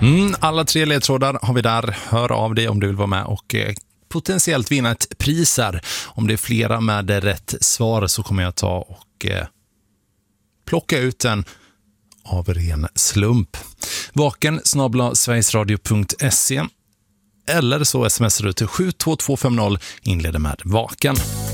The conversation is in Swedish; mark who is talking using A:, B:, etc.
A: Alla 3 ledtrådar har vi där. Hör av dig om du vill vara med och potentiellt vinna ett pris här. Om det är flera med rätt svar så kommer jag ta och plocka ut den av ren slump. vaken@sverigesradio.se eller så smsar du till 72250, inleder med vaken.